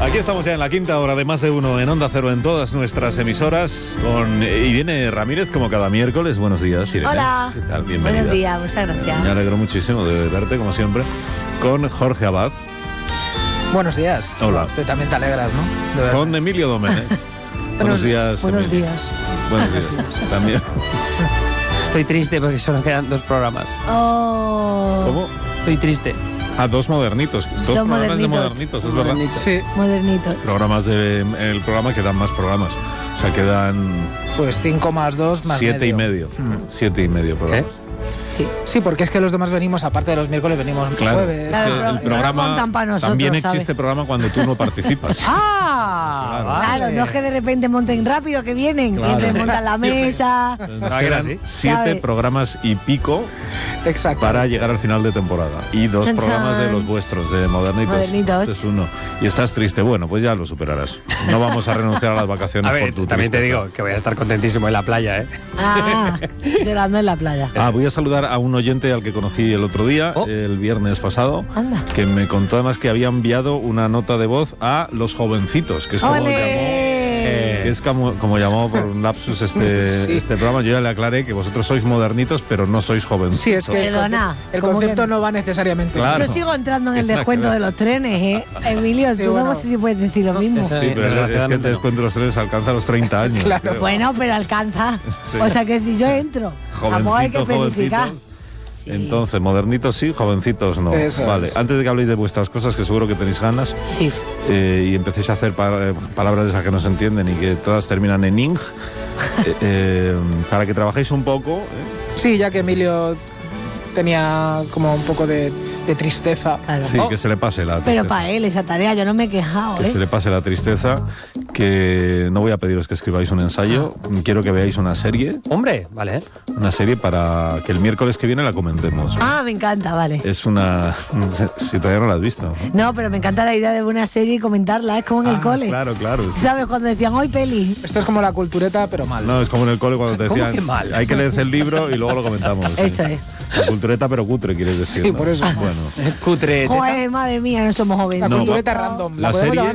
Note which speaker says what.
Speaker 1: Aquí estamos ya en la quinta hora de Más de Uno en Onda Cero en todas nuestras emisoras con Irene Ramírez como cada miércoles. Buenos días, Irene.
Speaker 2: Hola.
Speaker 1: ¿Qué tal? Bienvenida.
Speaker 2: Buenos días, muchas gracias.
Speaker 1: Me alegro muchísimo de verte, como siempre, con Jorge Abad.
Speaker 3: Buenos días.
Speaker 1: Hola.
Speaker 3: Tú también te alegras, ¿no? De
Speaker 1: Con Emilio Domenech. Buenos días.
Speaker 2: Buenos
Speaker 1: Emilio.
Speaker 2: días.
Speaker 1: Buenos días. También.
Speaker 4: Estoy triste porque solo quedan 2 programas.
Speaker 2: Oh.
Speaker 1: ¿Cómo?
Speaker 4: Estoy triste.
Speaker 1: Dos modernitos. Dos programas de modernitos, es verdad.
Speaker 3: Sí,
Speaker 2: Modernitos.
Speaker 1: Programas el programa quedan más programas. O sea, quedan
Speaker 3: pues 5 más 2 más
Speaker 1: 7 y
Speaker 3: medio.
Speaker 1: medio. 7 y medio programas.
Speaker 2: Sí.
Speaker 3: Sí, porque es que los demás venimos, aparte de los miércoles, venimos
Speaker 1: Claro,
Speaker 3: jueves.
Speaker 1: es
Speaker 2: Claro,
Speaker 1: que
Speaker 2: pero
Speaker 1: el programa
Speaker 2: montan pa' nosotros,
Speaker 1: también
Speaker 2: ¿sabes?
Speaker 1: existe programa cuando tú no participas.
Speaker 2: Claro, no es que de repente monten rápido que vienen.
Speaker 1: Claro.
Speaker 2: Mientras montan la mesa.
Speaker 1: Nos
Speaker 4: Ah,
Speaker 1: quedan
Speaker 4: ¿sí?
Speaker 1: 7
Speaker 2: ¿Sabe?
Speaker 1: programas y pico
Speaker 3: Exacto.
Speaker 1: para llegar al final de temporada. Y 2
Speaker 2: Chan,
Speaker 1: programas de
Speaker 2: chan.
Speaker 1: los vuestros, de Modernitos.
Speaker 2: Modernitos.
Speaker 1: Este es uno. Y estás triste. Bueno, pues ya lo superarás. No vamos a renunciar a las vacaciones
Speaker 4: A ver,
Speaker 1: por tu
Speaker 4: también te
Speaker 1: tristeza.
Speaker 4: digo que voy a estar contentísimo en la playa, ¿eh?
Speaker 2: Ah, llorando en la playa.
Speaker 1: Voy a saludar a un oyente al que conocí el otro día,
Speaker 4: Oh.
Speaker 1: el viernes pasado,
Speaker 2: Anda.
Speaker 1: que me contó además que había enviado una nota de voz a Los Jovencitos, que es como llamó.
Speaker 2: ¡Ole!
Speaker 1: Que es como llamó por un lapsus
Speaker 3: Sí.
Speaker 1: este programa. Yo ya le aclaré que vosotros sois modernitos, pero no sois jovencitos.
Speaker 3: Sí, es que
Speaker 2: Perdona,
Speaker 3: el
Speaker 2: ¿cómo
Speaker 3: concepto
Speaker 2: que-
Speaker 3: no va necesariamente.
Speaker 1: Claro.
Speaker 2: Yo sigo entrando en el
Speaker 1: Nada que
Speaker 2: descuento
Speaker 1: ver.
Speaker 2: de los trenes, ¿eh? Emilio,
Speaker 3: Sí,
Speaker 2: tú
Speaker 3: bueno.
Speaker 2: no sé si puedes decir lo mismo.
Speaker 4: Esa-
Speaker 1: Sí, pero es que
Speaker 4: Desgraciadamente
Speaker 1: te
Speaker 4: no.
Speaker 1: descuento los trenes alcanza los 30 años.
Speaker 3: Claro.
Speaker 1: creo.
Speaker 2: Bueno, pero alcanza.
Speaker 1: Sí.
Speaker 2: O sea que si yo entro, vamos, hay que especificar.
Speaker 1: jovencitos.
Speaker 2: Sí.
Speaker 1: Entonces, modernitos sí, jovencitos no.
Speaker 3: Eso
Speaker 1: Vale,
Speaker 3: es.
Speaker 1: antes de que habléis de vuestras cosas, que seguro que tenéis ganas,
Speaker 2: Sí.
Speaker 1: y empecéis a hacer palabras de esas que no se entienden y que todas terminan en ing, para que trabajéis un poco.
Speaker 3: Sí, ya que Emilio tenía como un poco de tristeza.
Speaker 2: Claro.
Speaker 1: Sí,
Speaker 4: Oh.
Speaker 1: que se le pase la
Speaker 2: Pero
Speaker 1: tristeza.
Speaker 2: para él esa tarea yo no me he quejado,
Speaker 1: Que se
Speaker 2: ¿eh?
Speaker 1: le pase la tristeza, que no voy a pediros que escribáis un ensayo, quiero que veáis una serie
Speaker 4: Vale.
Speaker 1: para que el miércoles que viene la comentemos.
Speaker 2: Ah, me encanta, vale.
Speaker 1: Es una... si todavía no la has visto.
Speaker 2: No, pero me encanta la idea de una serie y comentarla, es como en el cole.
Speaker 1: Claro, claro. sí.
Speaker 2: ¿Sabes? Cuando decían hoy peli.
Speaker 3: Esto es como la cultureta, pero mal.
Speaker 1: No, es como en el cole cuando te
Speaker 4: ¿Cómo
Speaker 1: decían
Speaker 4: que mal?
Speaker 1: hay que leerse el libro y luego lo comentamos.
Speaker 2: Eso es.
Speaker 1: La cultureta pero cutre, quieres decir.
Speaker 3: Sí,
Speaker 1: ¿no?
Speaker 3: por eso.
Speaker 1: Bueno.
Speaker 4: Cutre.
Speaker 2: Joder, madre mía, no somos
Speaker 3: La
Speaker 2: jóvenes.
Speaker 1: No,
Speaker 3: cultureta
Speaker 1: va-
Speaker 3: random.
Speaker 1: la
Speaker 3: podemos
Speaker 1: serie-
Speaker 3: llamar